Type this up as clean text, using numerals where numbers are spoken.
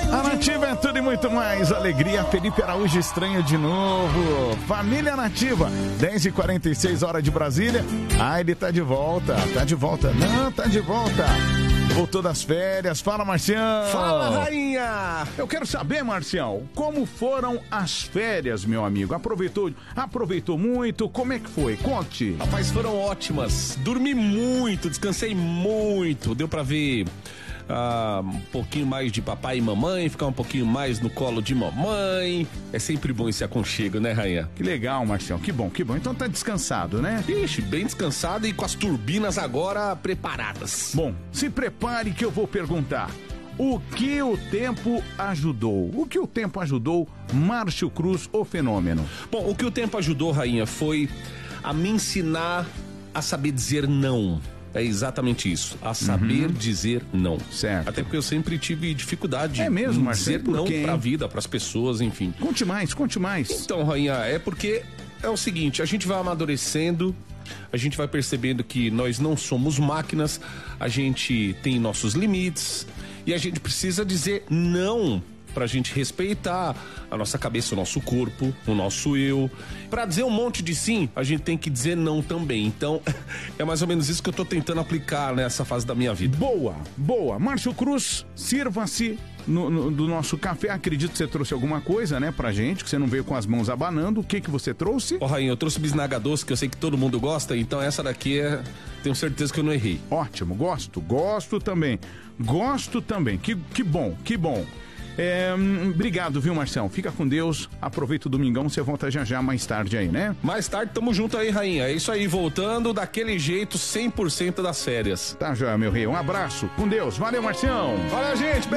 A Nativa é tudo e muito mais. Alegria. Felipe Araújo estranho de novo. Família Nativa. 10h46, hora de Brasília. Ah, ele tá de volta. Tá de volta. Não, tá de volta. Voltou das férias. Fala, Marcião. Fala, rainha. Eu quero saber, Marcião, como foram as férias, meu amigo? Aproveitou muito? Como é que foi? Conte. Rapaz, foram ótimas. Dormi muito, descansei muito. Deu pra ver um pouquinho mais de papai e mamãe, ficar um pouquinho mais no colo de mamãe. É sempre bom esse aconchego, né, rainha? Que legal, Marcião. Que bom, que bom. Então tá descansado, né? Ixi, bem descansado e com as turbinas agora preparadas. Bom, se prepare que eu vou perguntar. O que o tempo ajudou? O que o tempo ajudou, Márcio Cruz, o fenômeno? Bom, o que o tempo ajudou, rainha, foi a me ensinar a saber dizer não. É exatamente isso, a saber dizer não. Certo. Até porque eu sempre tive dificuldade mesmo, em dizer não pra vida, pras pessoas, enfim. Conte mais, conte mais. Então, rainha, é porque é o seguinte, a gente vai amadurecendo, a gente vai percebendo que nós não somos máquinas, a gente tem nossos limites e a gente precisa dizer não pra gente respeitar a nossa cabeça, o nosso corpo, o nosso eu. Pra dizer um monte de sim, a gente tem que dizer não também. Então, é mais ou menos isso que eu tô tentando aplicar nessa fase da minha vida. Boa, boa. Márcio Cruz, sirva-se do nosso café. Acredito que você trouxe alguma coisa, né, pra gente, que você não veio com as mãos abanando. O que você trouxe? Ó, rainha, eu trouxe bisnaga doce, que eu sei que todo mundo gosta, então essa daqui tenho certeza que eu não errei. Ótimo, gosto também. Gosto também. Que bom, que bom. Obrigado, viu, Marcião? Fica com Deus, aproveita o domingão, você volta já mais tarde aí, né? Mais tarde, tamo junto aí, rainha. É isso aí, voltando daquele jeito, 100% das férias. Tá, já, meu rei. Um abraço, com Deus. Valeu, Marcião. Valeu, gente.